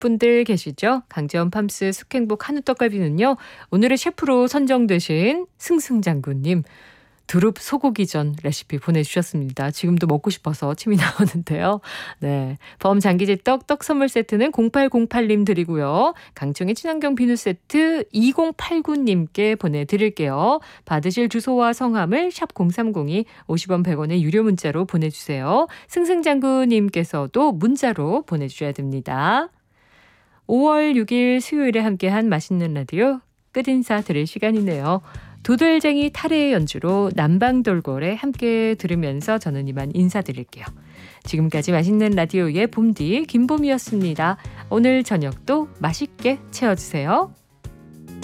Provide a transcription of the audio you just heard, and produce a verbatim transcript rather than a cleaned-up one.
분들 계시죠? 강재원 팜스 숙행복 한우 떡갈비는요. 오늘의 셰프로 선정되신 승승장군님 두릅 소고기전 레시피 보내주셨습니다. 지금도 먹고 싶어서 침이 나오는데요. 네, 범장기제떡 떡 선물 세트는 공팔공팔님 드리고요. 강청의 친환경 비누 세트 이공팔구님께 보내드릴게요. 받으실 주소와 성함을 샵 공삼공이 오십 원 백 원의 유료 문자로 보내주세요. 승승장군님께서도 문자로 보내주셔야 됩니다. 오월 육일 수요일에 함께한 맛있는 라디오 끝인사 드릴 시간이네요. 도들쟁이 탈의 연주로 남방돌고래 함께 들으면서 저는 이만 인사드릴게요. 지금까지 맛있는 라디오의 봄디 김봄이었습니다. 오늘 저녁도 맛있게 채워주세요.